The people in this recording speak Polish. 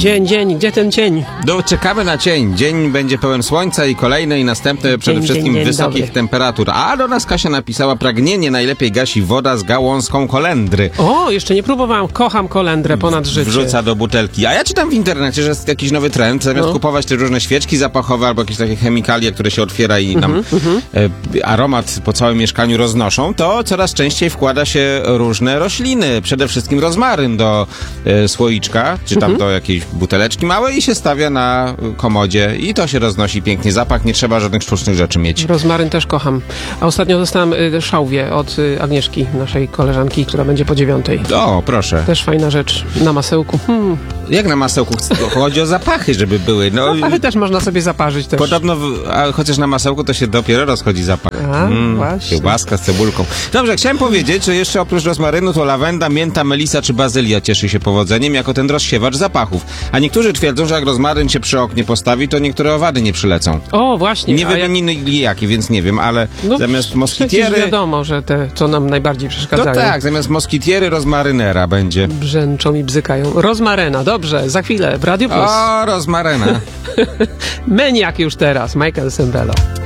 Dzień, gdzie ten cień? No, czekamy na cień. Dzień będzie pełen słońca i kolejne i następne przede wszystkim wysokich temperatur. A do nas Kasia napisała: pragnienie najlepiej gasi woda z gałązką kolendry. O, jeszcze nie próbowałam. Kocham kolendrę ponad życie. Wrzuca do butelki. A ja czytam w internecie, że jest jakiś nowy trend. Zamiast kupować te różne świeczki zapachowe albo jakieś takie chemikalia, które się otwiera i nam aromat po całym mieszkaniu roznoszą, to coraz częściej wkłada się różne rośliny. Przede wszystkim rozmaryn do słoiczka, czy tam do jakiejś buteleczki małej i się stawia na komodzie i to się roznosi pięknie. Zapach, nie trzeba żadnych sztucznych rzeczy mieć. Rozmaryn też kocham. A ostatnio dostałam szałwię od Agnieszki, naszej koleżanki, która będzie po 9:00. O, proszę. Też fajna rzecz. Na masełku. Jak na masełku? Chodzi o zapachy, żeby były. No, ale też można sobie zaparzyć też. Podobno, chociaż na masełku to się dopiero rozchodzi zapach. Właśnie. Kiełbaska z cebulką. Dobrze, chciałem powiedzieć, że jeszcze oprócz rozmarynu to lawenda, mięta, melisa czy bazylia cieszy się powodzeniem jako ten rozsiewacz zapachów. A niektórzy twierdzą, że jak rozmaryn się przy oknie postawi, to niektóre owady nie przylecą. O, właśnie. Nie wymienili jakie, więc nie wiem, ale zamiast moskitiery... wiadomo, że te, co nam najbardziej przeszkadzają. To tak, zamiast moskitiery rozmarynera będzie. Brzęczą i bzykają. Rozmaryna, dobrze, za chwilę w Radio Plus. O, rozmaryna. Meniak już teraz, Michael Sembello.